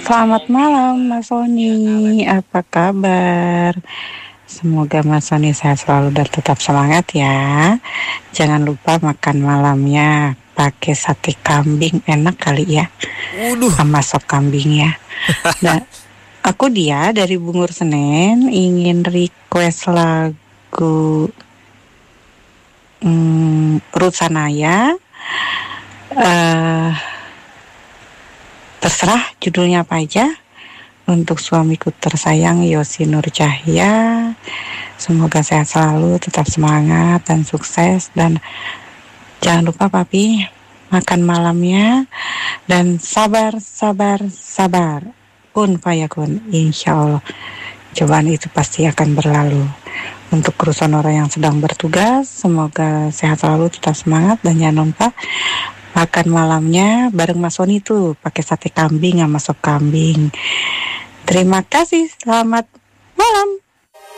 Selamat malam Mas Sony, apa kabar? Semoga Mas Sony sehat selalu dan tetap semangat ya. Jangan lupa makan malamnya pakai sate kambing, enak kali ya, Waduh, sama sop kambing ya. Dan aku dia dari Bungur Senen ingin request lagu Ruth Sanaya. Terserah judulnya apa aja. Untuk suamiku tersayang Yosi Nur Cahya, semoga sehat selalu, tetap semangat dan sukses. Dan jangan lupa papi makan malamnya. Dan sabar, sabar, sabar. Kun fayakun, insya Allah cobaan itu pasti akan berlalu. Untuk kru Sonora yang sedang bertugas, semoga sehat selalu, tetap semangat. Dan jangan lupa makan malamnya bareng Mas Sony tuh pakai sate kambing sama sop kambing. Terima kasih, selamat malam.